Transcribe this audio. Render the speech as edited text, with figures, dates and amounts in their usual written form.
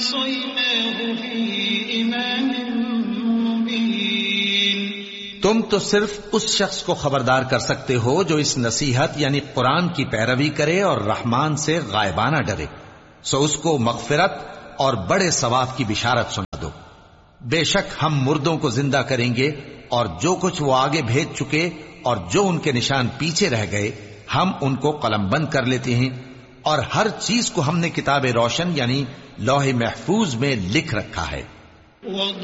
तुम तो सिर्फ उस शख्स को खबरदार कर सकते हो जो इस नसीहत यानी कुरान की पैरवी करे और रहमान से गायबाना डरे, सो उसको मगफिरत और बड़े सवाब की बिशारत सुना दो। बेशक हम मुर्दों को जिंदा करेंगे और जो कुछ वो आगे भेज चुके और जो उनके निशान पीछे रह गए हम उनको कलमबंद कर लेते हैं, और हर चीज को हमने किताब रोशन यानी लौह महफूज में लिख रखा है।